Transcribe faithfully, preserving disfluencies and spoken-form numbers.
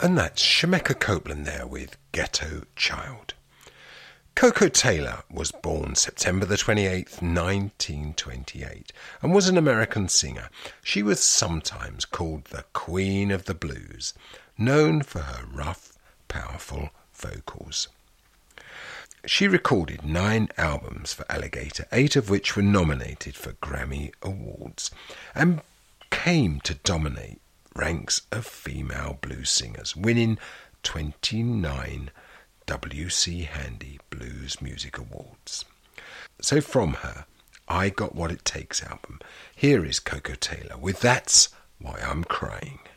And that's Shemekia Copeland there with Ghetto Child. Koko Taylor was born September the twenty-eighth, nineteen twenty-eight, and was an American singer. She was sometimes called the Queen of the Blues, known for her rough, powerful vocals. She recorded nine albums for Alligator, eight of which were nominated for Grammy Awards, and came to dominate ranks of female blues singers, winning twenty-nine W C Handy Blues Music Awards. So from her I Got What It Takes album, here is Koko Taylor with That's Why I'm Crying.